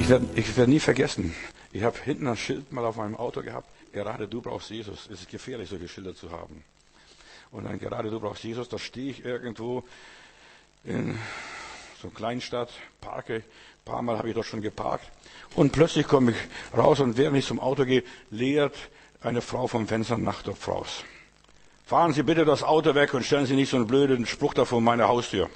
werde nie vergessen, ich habe hinten ein Schild mal auf meinem Auto gehabt, gerade du brauchst Jesus. Es ist gefährlich, solche Schilder zu haben. Und dann gerade du brauchst Jesus, da stehe ich irgendwo in so einer Kleinstadt, parke, ein paar Mal habe ich dort schon geparkt. Und plötzlich komme ich raus und während ich zum Auto gehe, lehrt eine Frau vom Fenster Nachtopf raus. Fahren Sie bitte das Auto weg und stellen Sie nicht so einen blöden Spruch da vor meine Haustür.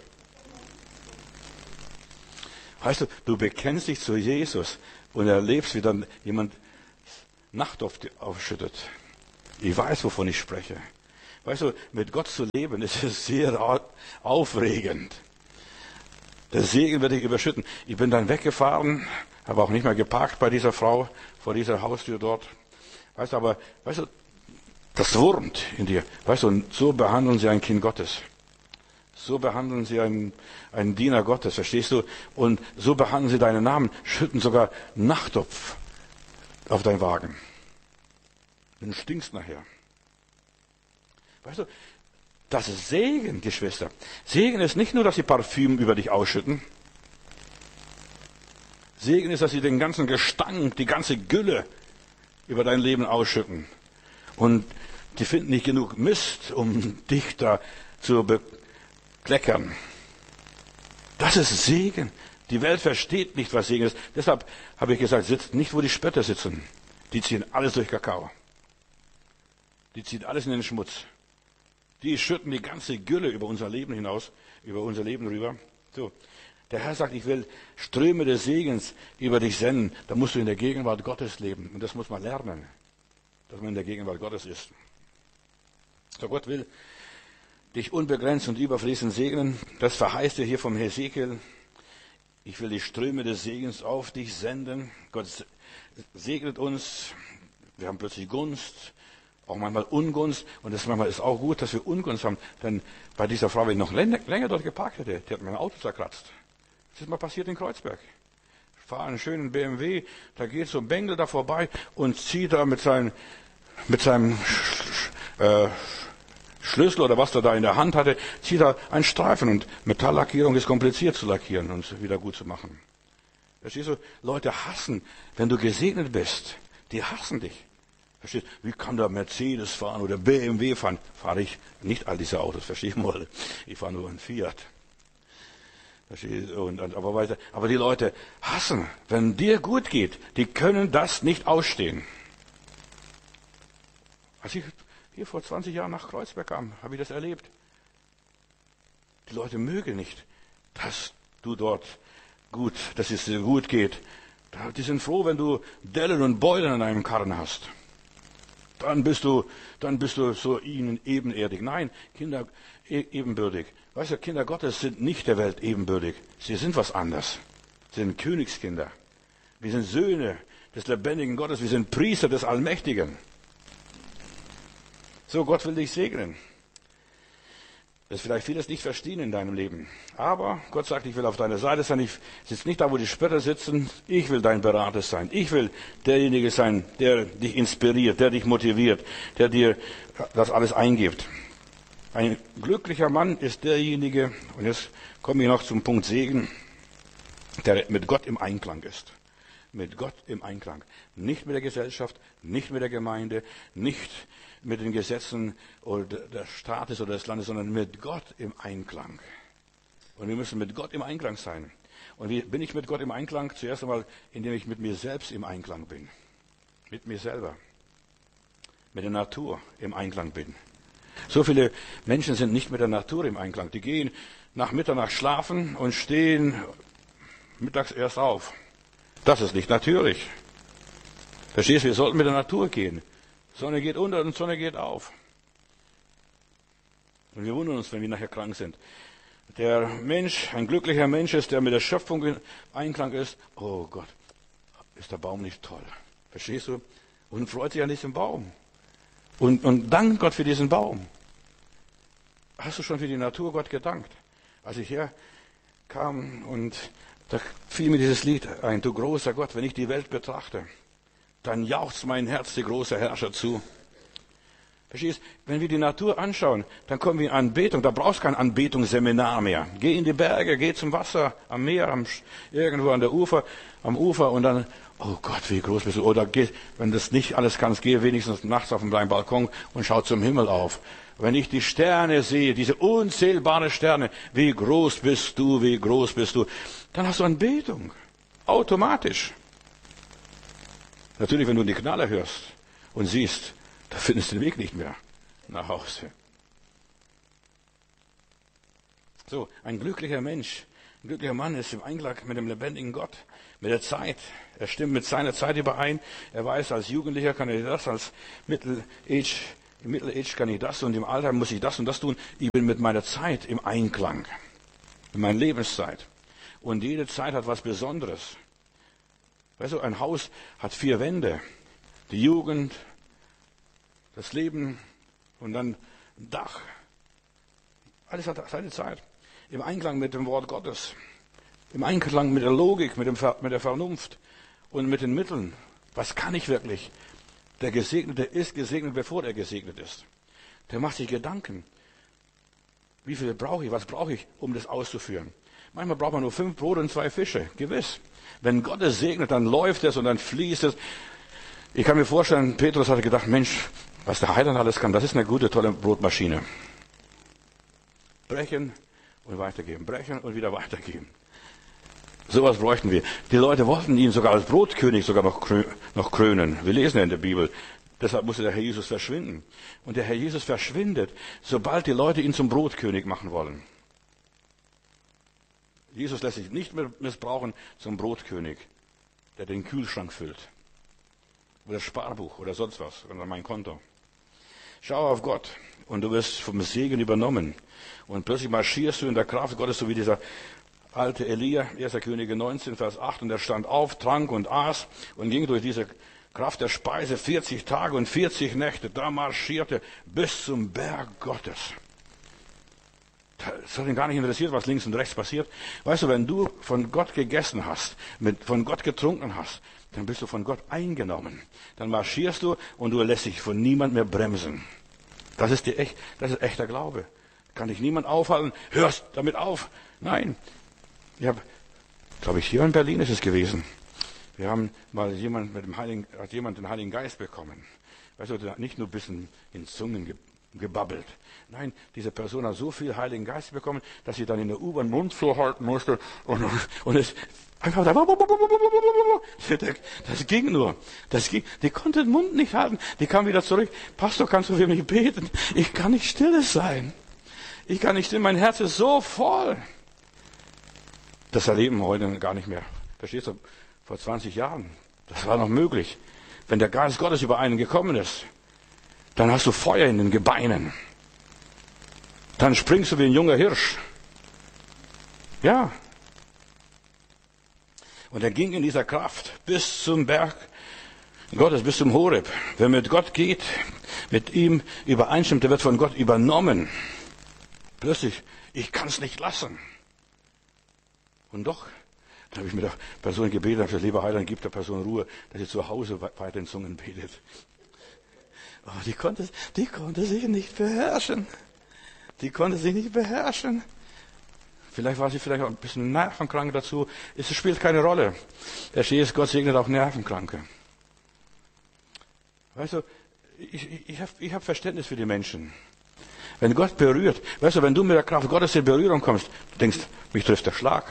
Weißt du, du bekennst dich zu Jesus und erlebst, wie dann jemand Nachtopf aufschüttet. Ich weiß, wovon ich spreche. Weißt du, mit Gott zu leben, ist sehr aufregend. Der Segen wird dich überschütten. Ich bin dann weggefahren, habe auch nicht mehr geparkt bei dieser Frau, vor dieser Haustür dort. Weißt du, das wurmt in dir. Weißt du, und so behandeln sie ein Kind Gottes. So behandeln sie einen Diener Gottes, verstehst du? Und so behandeln sie deinen Namen, schütten sogar Nachttopf auf deinen Wagen. Du stinkst nachher. Weißt du, das ist Segen, Geschwister. Segen ist nicht nur, dass sie Parfüm über dich ausschütten. Segen ist, dass sie den ganzen Gestank, die ganze Gülle über dein Leben ausschütten. Und die finden nicht genug Mist, um dich da zu bekleckern. Das ist Segen. Die Welt versteht nicht, was Segen ist. Deshalb habe ich gesagt, sitzt nicht, wo die Spötter sitzen. Die ziehen alles durch Kakao. Die ziehen alles in den Schmutz. Die schütten die ganze Gülle über unser Leben hinaus, über unser Leben rüber. So. Der Herr sagt, ich will Ströme des Segens über dich senden. Da musst du in der Gegenwart Gottes leben. Und das muss man lernen, dass man in der Gegenwart Gottes ist. So, Gott will dich unbegrenzt und überfließend segnen. Das verheißt er hier vom Hesekiel. Ich will die Ströme des Segens auf dich senden. Gott segnet uns. Wir haben plötzlich Gunst, auch manchmal Ungunst. Und das manchmal ist auch gut, dass wir Ungunst haben. Denn bei dieser Frau, wenn ich noch länger dort geparkt hätte, die hat mein Auto zerkratzt. Das ist mal passiert in Kreuzberg. Ich fahre einen schönen BMW, da geht so ein Bengel da vorbei und zieht da mit seinem Schlüssel oder was er da in der Hand hatte, zieht er einen Streifen. Und Metalllackierung ist kompliziert zu lackieren und wieder gut zu machen. Verstehst du? Leute hassen, wenn du gesegnet bist. Die hassen dich. Verstehst du? Wie kann der Mercedes fahren oder BMW fahren? Fahre ich nicht all diese Autos, verstehst du mal? Ich fahre nur einen Fiat. Verstehst du? Aber die Leute hassen, wenn dir gut geht, die können das nicht ausstehen. Als ich hier vor 20 Jahren nach Kreuzberg kam, habe ich das erlebt. Die Leute mögen nicht, dass du dort dass es dir gut geht. Die sind froh, wenn du Dellen und Beulen an einem Karren hast. Dann bist du so ihnen ebenerdig. Nein, Kinder ebenbürtig. Weißt du, Kinder Gottes sind nicht der Welt ebenbürtig. Sie sind was anderes. Sie sind Königskinder. Wir sind Söhne des lebendigen Gottes. Wir sind Priester des Allmächtigen. So, Gott will dich segnen. Das ist vielleicht vieles nicht verstehen in deinem Leben. Aber Gott sagt, ich will auf deiner Seite sein. Ich sitze nicht da, wo die Spötter sitzen. Ich will dein Berater sein. Ich will derjenige sein, der dich inspiriert, der dich motiviert, der dir das alles eingibt. Ein glücklicher Mann ist derjenige, und jetzt komme ich noch zum Punkt Segen, der mit Gott im Einklang ist. Mit Gott im Einklang. Nicht mit der Gesellschaft, nicht mit der Gemeinde, nicht mit den Gesetzen oder des Staates oder des Landes, sondern mit Gott im Einklang. Und wir müssen mit Gott im Einklang sein. Und wie bin ich mit Gott im Einklang? Zuerst einmal, indem ich mit mir selbst im Einklang bin. Mit mir selber. Mit der Natur im Einklang bin. So viele Menschen sind nicht mit der Natur im Einklang. Die gehen nach Mitternacht schlafen und stehen mittags erst auf. Das ist nicht natürlich. Verstehst du, wir sollten mit der Natur gehen. Sonne geht unter und Sonne geht auf. Und wir wundern uns, wenn wir nachher krank sind. Der Mensch, ein glücklicher Mensch ist, der mit der Schöpfung in Einklang ist. Oh Gott, ist der Baum nicht toll? Verstehst du? Und freut sich an diesem Baum. Und dankt Gott für diesen Baum. Hast du schon für die Natur Gott gedankt? Als ich herkam und da fiel mir dieses Lied ein, du großer Gott, wenn ich die Welt betrachte, dann jauchzt mein Herz die große Herrscher zu. Verstehst? Wenn wir die Natur anschauen, dann kommen wir in Anbetung. Da brauchst du kein Anbetungsseminar mehr. Geh in die Berge, geh zum Wasser, am Meer, irgendwo am Ufer und dann, oh Gott, wie groß bist du. Oder geh, wenn du das nicht alles kannst, geh wenigstens nachts auf deinen Balkon und schau zum Himmel auf. Wenn ich die Sterne sehe, diese unzählbare Sterne, wie groß bist du, dann hast du Anbetung. Automatisch. Natürlich, wenn du die Knaller hörst und siehst, da findest du den Weg nicht mehr nach Hause. So, ein glücklicher Mensch, ein glücklicher Mann ist im Einklang mit dem lebendigen Gott, mit der Zeit. Er stimmt mit seiner Zeit überein. Er weiß, als Jugendlicher kann ich das, als im Middle-Age kann ich das und im Alter muss ich das und das tun. Ich bin mit meiner Zeit im Einklang, mit meiner Lebenszeit. Und jede Zeit hat was Besonderes. Weißt du, ein Haus hat 4 Wände. Die Jugend, das Leben und dann ein Dach. Alles hat seine Zeit. Im Einklang mit dem Wort Gottes. Im Einklang mit der Logik, mit der Vernunft und mit den Mitteln. Was kann ich wirklich? Der Gesegnete ist gesegnet, bevor er gesegnet ist. Der macht sich Gedanken. Wie viel brauche ich? Was brauche ich, um das auszuführen? Manchmal braucht man nur 5 Brote und 2 Fische. Gewiss. Wenn Gott es segnet, dann läuft es und dann fließt es. Ich kann mir vorstellen, Petrus hatte gedacht, Mensch, was der Heiland alles kann, das ist eine gute, tolle Brotmaschine. Brechen und weitergeben, brechen und wieder weitergeben. Sowas bräuchten wir. Die Leute wollten ihn sogar als Brotkönig sogar noch krönen. Wir lesen ja in der Bibel. Deshalb musste der Herr Jesus verschwinden. Und der Herr Jesus verschwindet, sobald die Leute ihn zum Brotkönig machen wollen. Jesus lässt sich nicht mehr missbrauchen zum Brotkönig, der den Kühlschrank füllt. Oder das Sparbuch oder sonst was, oder mein Konto. Schau auf Gott und du wirst vom Segen übernommen. Und plötzlich marschierst du in der Kraft Gottes, so wie dieser alte Elia, 1. Könige 19, Vers 8. Und er stand auf, trank und aß und ging durch diese Kraft der Speise 40 Tage und 40 Nächte. Da marschierte bis zum Berg Gottes. Das hat ihn gar nicht interessiert, was links und rechts passiert. Weißt du, wenn du von Gott gegessen hast, von Gott getrunken hast, dann bist du von Gott eingenommen. Dann marschierst du und du lässt dich von niemand mehr bremsen. Das ist echter Glaube. Kann dich niemand aufhalten. Hörst damit auf. Nein. Ich habe, glaube ich, hier in Berlin ist es gewesen. Wir haben mal hat jemand den Heiligen Geist bekommen. Weißt du, der hat nicht nur ein bisschen in Zungen gebabbelt. Nein, diese Person hat so viel Heiligen Geist bekommen, dass sie dann in der U-Bahn Mund vorhalten musste und es einfach das ging nur. Die konnte den Mund nicht halten. Die kam wieder zurück. Pastor, kannst du für mich beten? Ich kann nicht still sein. Mein Herz ist so voll. Das erleben wir heute gar nicht mehr. Verstehst du? Vor 20 Jahren. Das war noch möglich. Wenn der Geist Gottes über einen gekommen ist, dann hast du Feuer in den Gebeinen. Dann springst du wie ein junger Hirsch. Ja. Und er ging in dieser Kraft bis zum Berg Gottes, bis zum Horeb. Wer mit Gott geht, mit ihm übereinstimmt, der wird von Gott übernommen. Plötzlich, ich kann es nicht lassen. Und doch, da habe ich mit der Person gebetet, habe gesagt, lieber Heiland, gib der Person Ruhe, dass sie zu Hause weiter in Zungen betet. Aber die konnte sich nicht beherrschen. Vielleicht war sie auch ein bisschen nervenkrank dazu. Es spielt keine Rolle. Verstehst, Gott segnet auch Nervenkranke. Weißt du, ich hab Verständnis für die Menschen. Wenn Gott berührt, weißt du, wenn du mit der Kraft Gottes in Berührung kommst, du denkst, mich trifft der Schlag.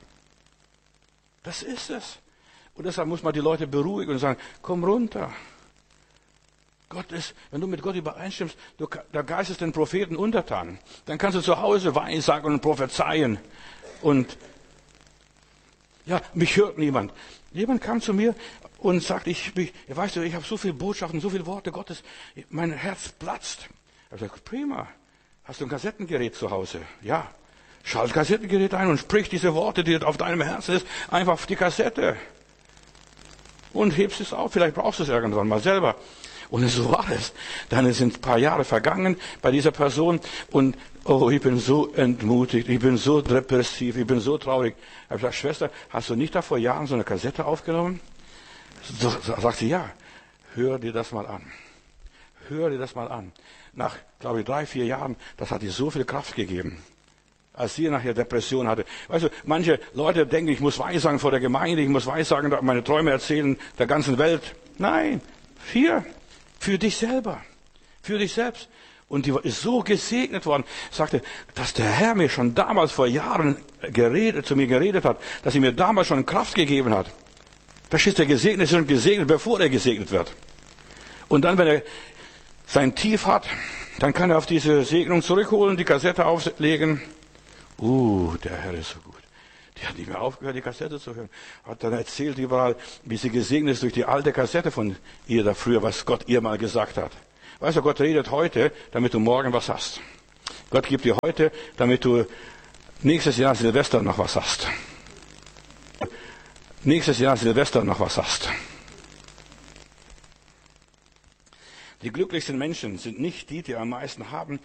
Das ist es. Und deshalb muss man die Leute beruhigen und sagen, komm runter. Wenn du mit Gott übereinstimmst, der Geist ist den Propheten untertan. Dann kannst du zu Hause weissagen und prophezeien. Und ja, mich hört niemand. Jemand kam zu mir und sagt, weißt du, ich habe so viele Botschaften, so viele Worte Gottes, mein Herz platzt. Ich habe gesagt, prima. Hast du ein Kassettengerät zu Hause? Ja. Schalt Kassettengerät ein und sprich diese Worte, die auf deinem Herzen ist, einfach auf die Kassette. Und hebst es auf. Vielleicht brauchst du es irgendwann mal selber. Und so war es. Dann sind ein paar Jahre vergangen bei dieser Person und ich bin so entmutigt, ich bin so depressiv, ich bin so traurig. Ich habe gesagt, Schwester, hast du nicht da vor Jahren so eine Kassette aufgenommen? So sagt sie, ja. Hör dir das mal an. Hör dir das mal an. Nach, glaube ich, 3, 4 Jahren, das hat dir so viel Kraft gegeben. Als sie nachher Depression hatte. Weißt du, manche Leute denken, ich muss Weissagen vor der Gemeinde, ich muss Weissagen, meine Träume erzählen der ganzen Welt. Nein, für dich selber. Für dich selbst. Und die ist so gesegnet worden, sagte, dass der Herr mir schon damals vor Jahren zu mir geredet hat, dass er mir damals schon Kraft gegeben hat. Verstehst du, der Gesegnet ist schon gesegnet, bevor er gesegnet wird. Und dann, wenn er sein Tief hat, dann kann er auf diese Segnung zurückholen, die Kassette auflegen. Der Herr ist so gut. Die hat nicht mehr aufgehört, die Kassette zu hören. Hat dann erzählt überall, wie sie gesegnet ist durch die alte Kassette von ihr da früher, was Gott ihr mal gesagt hat. Weißt du, Gott redet heute, damit du morgen was hast. Gott gibt dir heute, damit du nächstes Jahr Silvester noch was hast. Nächstes Jahr Silvester noch was hast. Die glücklichsten Menschen sind nicht die, die am meisten haben,